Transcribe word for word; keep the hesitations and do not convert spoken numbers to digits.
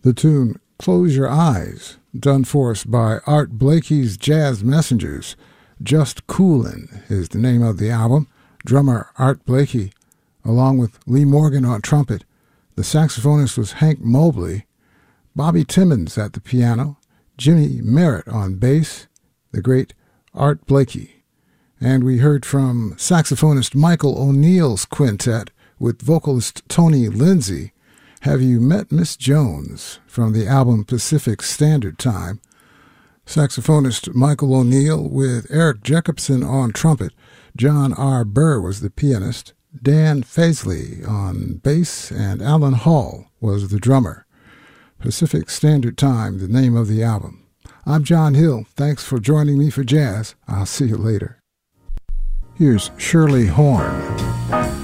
The tune Close Your Eyes, done for us by Art Blakey's Jazz Messengers. Just Coolin' is the name of the album. Drummer Art Blakey, along with Lee Morgan on trumpet. The saxophonist was Hank Mobley. Bobby Timmons at the piano. Jimmy Merritt on bass. The great Art Blakey. And we heard from saxophonist Michael O'Neill's quintet with vocalist Tony Lindsay, Have You Met Miss Jones, from the album Pacific Standard Time. Saxophonist Michael O'Neill with Eric Jacobson on trumpet. John R. Burr was the pianist. Dan Faisley on bass, and Alan Hall was the drummer. Pacific Standard Time, the name of the album. I'm John Hill. Thanks for joining me for jazz. I'll see you later. Here's Shirley Horn.